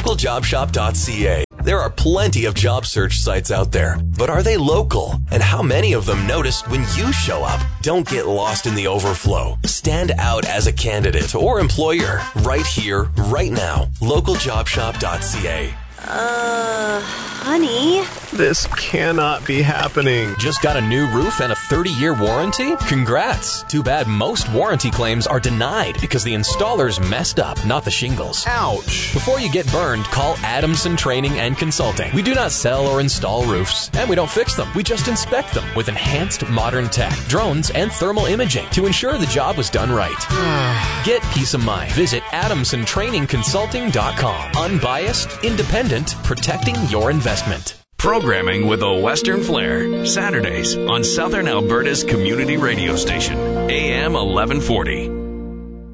localjobshop.ca. There are plenty of job search sites out there, but are they local? And how many of them notice when you show up? Don't get lost in the overflow. Stand out as a candidate or employer right here, right now. localjobshop.ca. Honey? This cannot be happening. Just got a new roof and a 30-year warranty? Congrats! Too bad most warranty claims are denied because the installers messed up, not the shingles. Ouch. Before you get burned, call Adamson Training and Consulting. We do not sell or install roofs, and we don't fix them. We just inspect them with enhanced modern tech, drones, and thermal imaging to ensure the job was done right. Get peace of mind. Visit AdamsonTrainingConsulting.com. Unbiased, independent, protecting your investment. Programming with a Western flair. Saturdays on Southern Alberta's community radio station, AM 1140.